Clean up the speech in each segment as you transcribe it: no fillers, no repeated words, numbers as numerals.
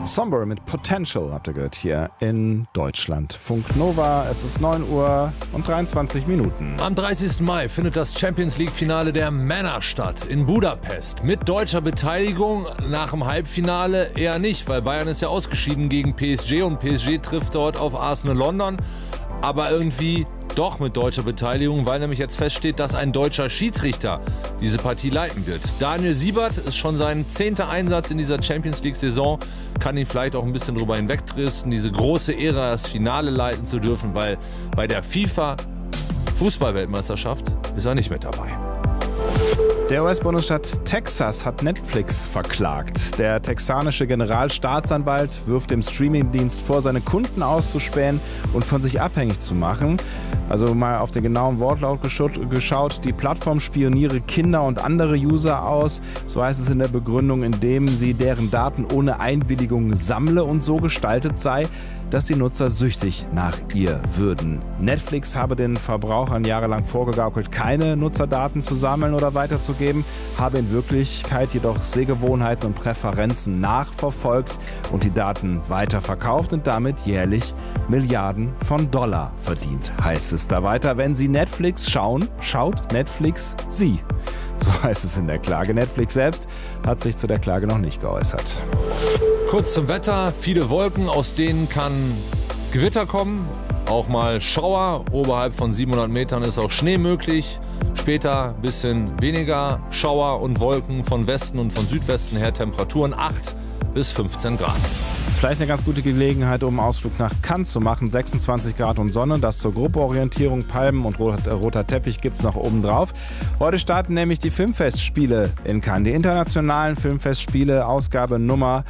Somber mit Potential habt ihr gehört hier in Deutschland. Funk Nova, es ist 9 Uhr und 23 Minuten. Am 30. Mai findet das Champions-League-Finale der Männer statt in Budapest. Mit deutscher Beteiligung nach dem Halbfinale eher nicht, weil Bayern ist ja ausgeschieden gegen PSG und PSG trifft dort auf Arsenal London. Aber irgendwie doch mit deutscher Beteiligung, weil nämlich jetzt feststeht, dass ein deutscher Schiedsrichter diese Partie leiten wird. Daniel Siebert ist schon sein 10. Einsatz in dieser Champions-League-Saison, kann ihn vielleicht auch ein bisschen drüber hinwegtrösten, diese große Ehre, das Finale leiten zu dürfen, weil bei der FIFA-Fußball-Weltmeisterschaft ist er nicht mit dabei. Der US-Bundesstaat Texas hat Netflix verklagt. Der texanische Generalstaatsanwalt wirft dem Streamingdienst vor, seine Kunden auszuspähen und von sich abhängig zu machen. Also mal auf den genauen Wortlaut geschaut. Die Plattform spioniere Kinder und andere User aus. So heißt es in der Begründung, indem sie deren Daten ohne Einwilligung sammle und so gestaltet sei, dass die Nutzer süchtig nach ihr würden. Netflix habe den Verbrauchern jahrelang vorgegaukelt, keine Nutzerdaten zu sammeln oder weiterzugeben, habe in Wirklichkeit jedoch Sehgewohnheiten und Präferenzen nachverfolgt und die Daten weiterverkauft und damit jährlich Milliarden von Dollar verdient, heißt es da weiter. Wenn Sie Netflix schauen, schaut Netflix Sie. So heißt es in der Klage. Netflix selbst hat sich zu der Klage noch nicht geäußert. Kurz zum Wetter, viele Wolken, aus denen kann Gewitter kommen, auch mal Schauer, oberhalb von 700 Metern ist auch Schnee möglich, später ein bisschen weniger Schauer und Wolken von Westen und von Südwesten her, Temperaturen 8 bis 15 Grad. Vielleicht eine ganz gute Gelegenheit, um einen Ausflug nach Cannes zu machen. 26 Grad und Sonne, das zur Gruppeorientierung. Palmen und roter Teppich gibt es noch oben drauf. Heute starten nämlich die Filmfestspiele in Cannes. Die internationalen Filmfestspiele, Ausgabe Nummer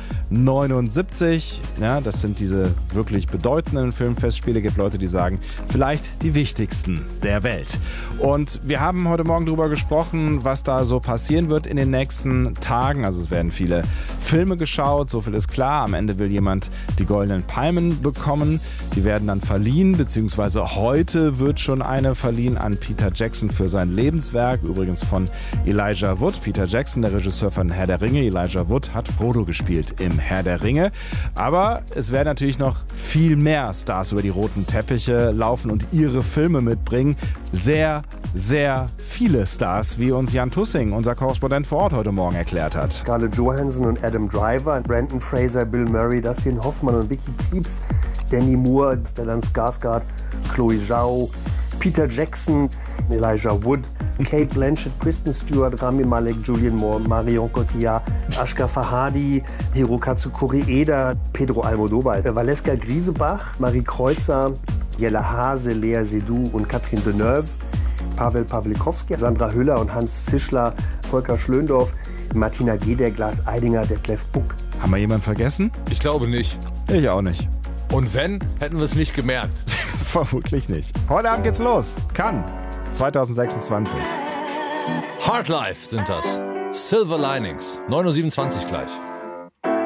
79. Ja, das sind diese wirklich bedeutenden Filmfestspiele. Es gibt Leute, die sagen, vielleicht die wichtigsten der Welt. Und wir haben heute Morgen darüber gesprochen, was da so passieren wird in den nächsten Tagen. Also es werden viele Filme geschaut, so viel ist klar. Am Ende will jemand die Goldenen Palmen bekommen. Die werden dann verliehen, beziehungsweise heute wird schon eine verliehen an Peter Jackson für sein Lebenswerk, übrigens von Elijah Wood. Peter Jackson, der Regisseur von Herr der Ringe. Elijah Wood hat Frodo gespielt im Herr der Ringe. Aber es werden natürlich noch viel mehr Stars über die roten Teppiche laufen und ihre Filme mitbringen. Sehr, sehr viele Stars, wie uns Jan Tussing, unser Korrespondent vor Ort, heute Morgen erklärt hat. Scarlett Johansson und Adam Driver, Brendan Fraser, Bill Murray, Dustin Hoffmann und Vicky Krieps, Demi Moore, Stellan Skarsgård, Chloe Zhao, Peter Jackson, Elijah Wood, Kate Blanchett, Kristen Stewart, Rami Malek, Julianne Moore, Marion Cotillard, Ashghar Farhadi, Hirokazu Koreeda, Pedro Almodovar, Valeska Griesebach, Marie Kreuzer, Jelle Hase, Lea Seydoux und Catherine Deneuve, Pavel Pawlikowski, Sandra Hüller und Hans Zischler, Volker Schlöndorff, Martina G., der Glas Eidinger, Detlef Buck. Haben wir jemanden vergessen? Ich glaube nicht. Ich auch nicht. Und wenn, hätten wir es nicht gemerkt. Vermutlich nicht. Heute Abend geht's los. Cannes 2026. Hard Life sind das. Silver Linings. 9:27 Uhr gleich.